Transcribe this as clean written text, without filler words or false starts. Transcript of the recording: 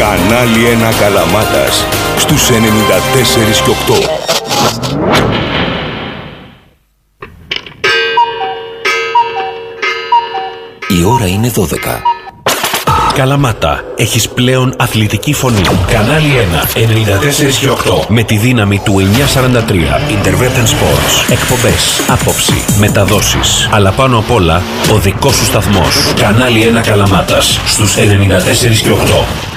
Κανάλι 1 Καλαμάτας στους 94 και 8. Η ώρα είναι 12. Καλαμάτα, έχεις πλέον αθλητική φωνή. Κανάλι 1, 94 και 8. Με τη δύναμη του 943. Intervertent Sports. Εκπομπές, άποψη, μεταδόσεις. Αλλά πάνω απ' όλα, ο δικός σου σταθμός. Κανάλι 1 Καλαμάτας στους 94 και 8.